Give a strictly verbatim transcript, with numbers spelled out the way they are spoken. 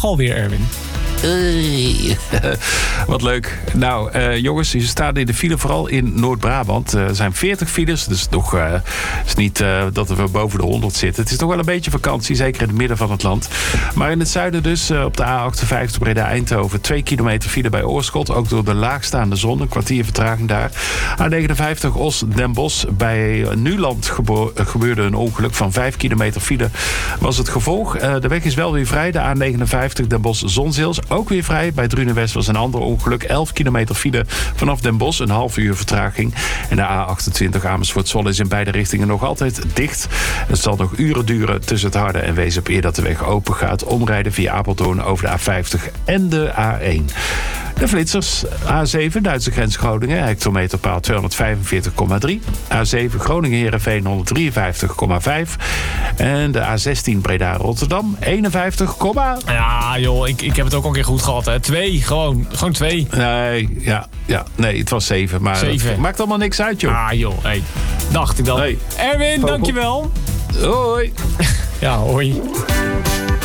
alweer, Erwin. Hey. Wat leuk. Nou, uh, jongens, je staat in de file, vooral in Noord-Brabant. Uh, er zijn veertig files, dus nog uh, is niet uh, dat we boven de honderd zitten. Het is nog wel een beetje vakantie, zeker in het midden van het land. Maar in het zuiden dus, uh, op de A achtenvijftig Breda-Eindhoven... twee kilometer file bij Oorschot, ook door de laagstaande zon. Een kwartier vertraging daar. A negenenvijftig Os-Den Bosch. Bij Nuland gebo- gebeurde een ongeluk van vijf kilometer file. Was het gevolg. Uh, de weg is wel weer vrij. De A negenenvijftig Den Bosch-Zonzeel ook weer vrij. Bij Drunenwest was een ander ongeluk. elf kilometer file vanaf Den Bosch. Een half uur vertraging. En de A achtentwintig Amersfoort-Zwolle is in beide richtingen nog altijd dicht. Het zal nog uren duren tussen het Harde en Weesp eer dat de weg open gaat. Omrijden via Apeldoorn over de A vijftig en de A één. De flitsers. A zeven, Duitse grens Groningen. Hectometerpaal tweehonderdvijfenveertig komma drie. A zeven, Groningen-Heerenveen honderddrieënvijftig komma vijf. En de A zestien, Breda-Rotterdam eenenvijftig, ja, joh, ik, ik heb het ook al een keer goed gehad, hè. Twee, gewoon. Gewoon twee. Nee, ja, ja, nee, het was zeven. Maar zeven. Het maakt allemaal niks uit, joh. Ah, joh, hey. Dacht ik dan. Hey. Erwin, Vogel. dankjewel. Hoi. Ja, hoi.